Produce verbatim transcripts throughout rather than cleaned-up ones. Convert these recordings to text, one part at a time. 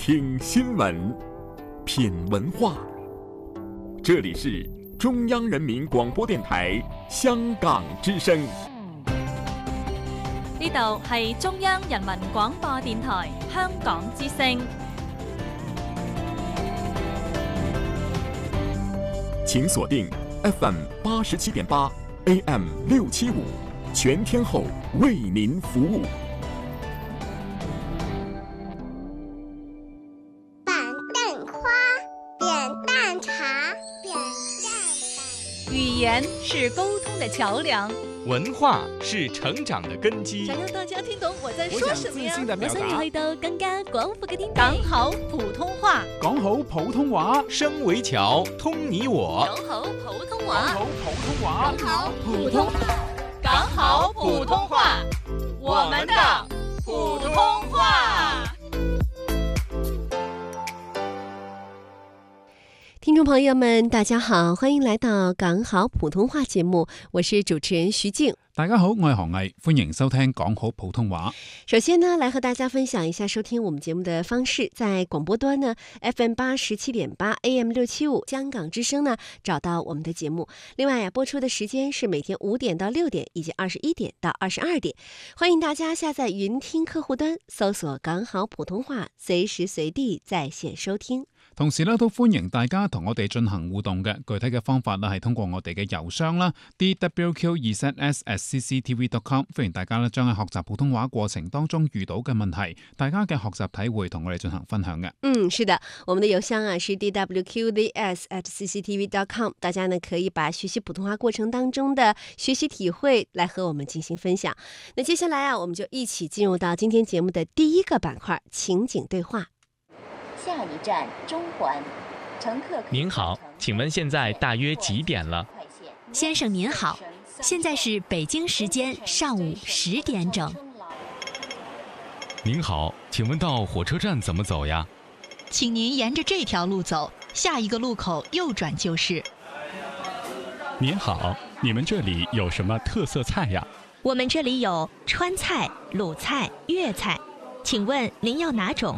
听新闻，品文化。这里是中央人民廣播電台香港之聲。 呢度係中央人民廣播電台香港之聲。 請鎖定 F M 八十七點八 A M 六七五，全天候為您服務。 語言是溝通的橋梁， 文化是成長的根基。 想讓大家聽懂我在說什麼呀？ 我想要去到更加廣闊嘅天地。 講好普通話， 講好普通話， 聲為橋，通你我。 講好普通話， 講好普通話， 講好普通，講好普通話，我們的普通話。 聽眾朋友們，大家好，歡迎來到講好普通話節目，我是主持人徐靜。 大家好，我係何毅，歡迎收聽講好普通話。 首先呢，來和大家分享一下收聽我們節目的方式。在廣播端呢 ，F M 八十七點八 A M 六七五香港之聲呢，找到我們的節目。另外呀，播出的時間是每天五點到六點，以及二十一點到二十二點。歡迎大家下載雲聽客戶端，搜索講好普通話，隨時隨地在線收聽。 同時咧，都歡迎大家同我哋進行互動嘅。具體嘅方法咧，係通過我哋嘅郵箱啦 d w q 二 z s at c c t v dot com。歡迎大家咧，將喺學習普通話過程當中遇到嘅問題，大家嘅學習體會同我哋進行分享嘅。 嗯，是的，我們的郵箱啊是 d w q z s at c c t v dot com。大家呢可以把學習普通話過程當中的學習體會來和我們進行分享。那接下來啊，我們就一起進入到今天節目的第一個板塊——情景對話。 下一站中環，乘客。 您好，請問現在大約幾點了？ 先生您好，現在是北京時間上午十點整。 您好，請問到火車站怎麼走呀？ 請您沿着這條路走，下一個路口右轉就是。 您好，你們這裡有什麼特色菜呀？ 我們這裡有川菜、魯菜、粵菜，請問您要哪種？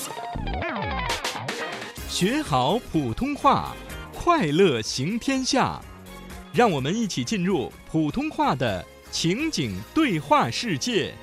學好普通話，快樂行天下。讓我們一起進入普通話的情景對話世界。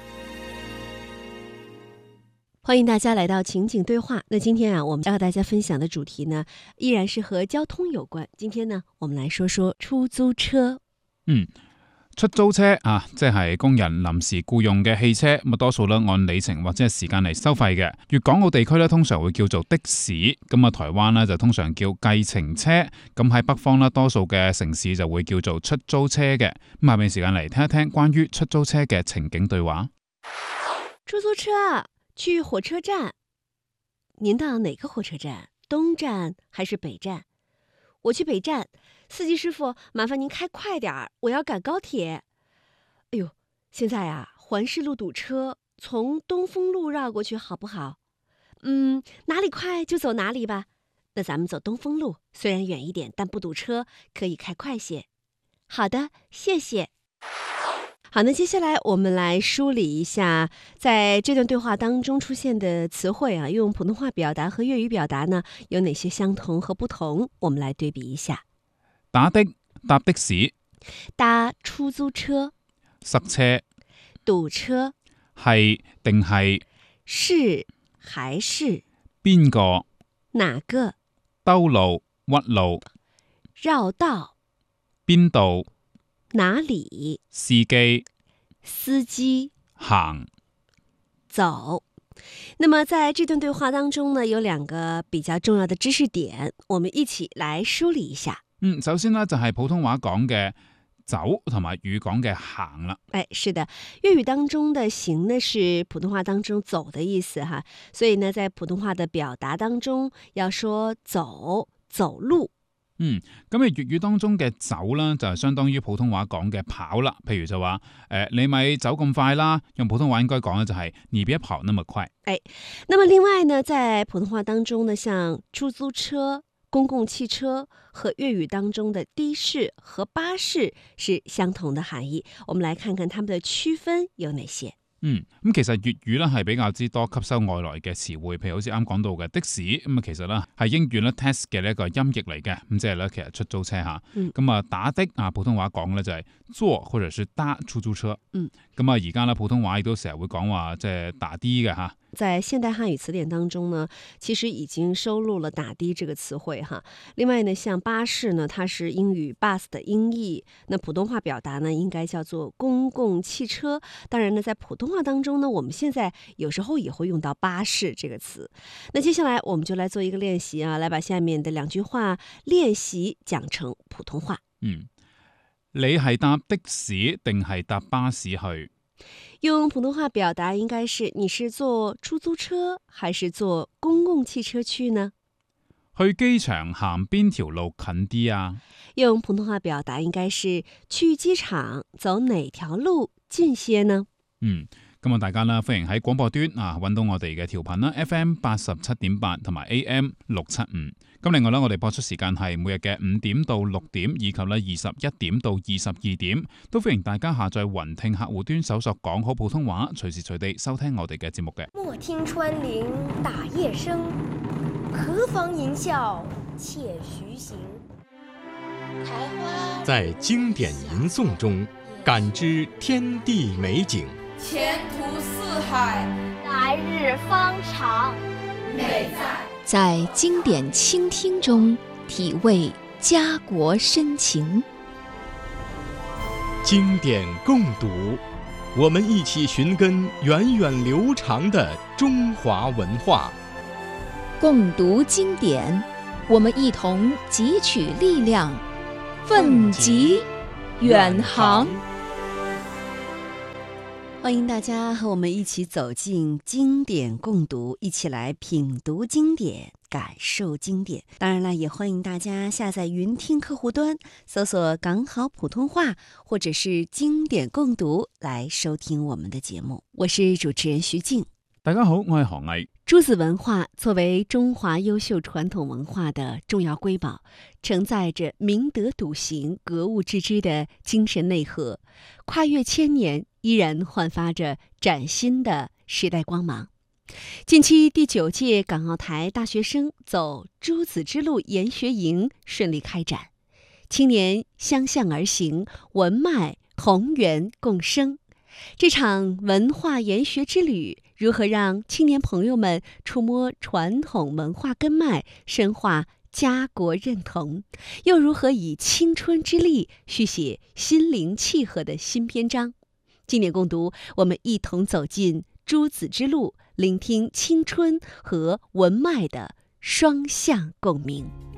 歡迎大家來到情景對話。那今天啊，我們要和大家分享的主題呢，依然是和交通有關。今天呢，我們來說說出租車。 嗯。出租車啊，即係工人臨時僱用嘅汽車，咁多數咧按里程或者係時間嚟收費嘅。粵港澳地區咧通常會叫做的士，咁啊台灣咧就通常叫計程車，咁喺北方咧多數嘅城市就會叫做出租車嘅。咁下面時間嚟聽一聽關於出租車嘅情景對話。 出租車去火車站，您到哪個火車站？東站還是北站？我去北站。司機師傅，麻煩您開快點，我要趕高鐵。哎呦，現在啊，環市路堵車，從東風路繞過去好不好？嗯，哪裡快就走哪裡吧。那咱們走東風路，雖然遠一點，但不堵車，可以開快些。好的，謝謝。好，那接下來我們來梳理一下，在這段對話當中出現的詞彙啊，用普通話表達和粵語表達呢，有哪些相同和不同？我們來對比一下。 打的，搭的士， 搭出租車， 塞車， 堵車， 係定係， 是還是， 邊個， 哪個， 兜路，屈路， 繞道， 邊度， 哪裡， 司機， 司機， 行， 走。那麼在這段對話當中呢，有兩個比較重要的知識點，我們一起來梳理一下。 嗯，首先呢，就係普通話講嘅走同埋粵語講嘅行啦。 哎，是的，粵語當中的行呢是普通話當中走的意思哈，所以呢在普通話的表達當中要說走走路。 嗯，咁啊粵語當中嘅走啦，就係相當於普通話講嘅跑啦。譬如就話誒、呃，你咪走咁快啦，用普通話應該講嘅就係你別跑那麼快。 哎，那麼另外呢，在普通話當中呢，像出租車、公共汽車和粵語當中的的士和巴士是相同的含義。我們來看看它們的區分有哪些。 嗯，咁其實粵語咧係比較之多吸收外來嘅詞彙，譬如好似啱講到嘅的士，咁啊其實咧係英語咧 test 嘅呢一個音譯嚟嘅，咁即係咧其實出租車嚇，咁啊、嗯、打的啊普通話講咧就係坐或者是搭出租車，嗯，咁啊而家咧普通話亦都成日會講話即係打的嘅嚇。 在現代漢語詞典當中呢，其實已經收錄了打的這個詞彙哈。另外呢，像巴士呢，它是英語 bus 的音譯，那普通話表達呢，應該叫做公共汽車。當然呢，在普通話當中呢，我們現在有時候也會用到巴士這個詞。那接下來我們就來做一個練習啊，來把下面的兩句話練習講成普通話。 嗯，你係搭的士定係搭巴士去？ 用普通話表達應該是你是坐出租車還是坐公共汽車去呢？ 去機場行邊條路近啲啊？ 用普通話表達應該是去機場走哪條路近些呢？ 嗯，咁啊大家啦，歡迎喺廣播端啊揾到我哋嘅調頻啦 F M 八十七點八同埋 A M 六七五。咁另外咧，我哋播出時間係每日嘅五點到六點，以及咧二十一點到二十二點，都歡迎大家下載雲聽客戶端搜索講好普通話，隨時隨地收聽我哋嘅節目嘅。 莫聽穿林打葉聲，何妨吟嘯且徐行。 台花在經典吟誦中感知天地美景， 前途似海， 來日方長， 美在在經典傾聽中體味家國深情。 經典共讀，我們一起尋根源遠流長的中華文化。 共讀經典，我們一同汲取力量，奮楫遠航。 歡迎大家和我們一起走進經典共讀，一起來品讀經典，感受經典。當然了，也歡迎大家下載雲聽客戶端，搜索港好普通話或者是經典共讀來收聽我們的節目。我是主持人徐靜。 大家好，我係何毅。 朱子文化作為中華優秀傳統文化的重要瑰寶，承載着明德篤行、格物致知的精神內核，跨越千年，依然煥發着嶄新的時代光芒。近期第九屆港澳台大學生走朱子之路研學營順利開展，青年相向而行，文脈同源共生。這場文化研學之旅，如何讓青年朋友們觸摸傳統文化根脈，深化家國認同，又如何以青春之力續寫心靈契合的新篇章？經典共讀，我們一同走進朱子之路，聆聽青春和文脈的雙向共鳴。